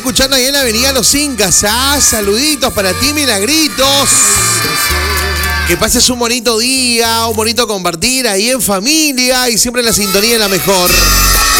escuchando ahí en la avenida Los Incas. Saluditos para ti, Milagritos. Que pases un bonito día, un bonito compartir ahí en familia y siempre la sintonía es la mejor.